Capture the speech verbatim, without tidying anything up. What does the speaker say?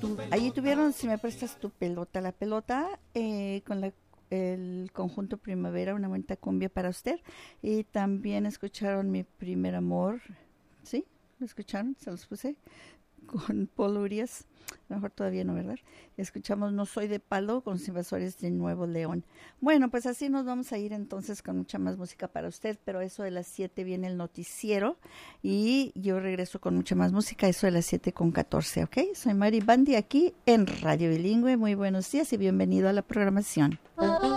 tu, allí tuvieron Si me prestas tu pelota, la pelota, eh, con la, el conjunto Primavera, una bonita cumbia para usted. Y también escucharon Mi Primer Amor, ¿sí? ¿Lo escucharon? Se los puse con Paul Urias, a lo mejor todavía no, ¿verdad? Escuchamos No Soy de Palo con los Invasores de Nuevo León. Bueno, pues así nos vamos a ir entonces con mucha más música para usted, pero eso de las siete viene el noticiero y yo regreso con mucha más música, eso de las siete con catorce, ¿ok? Soy Mari Bandi aquí en Radio Bilingüe, muy buenos días y bienvenido a la programación. Uh-huh.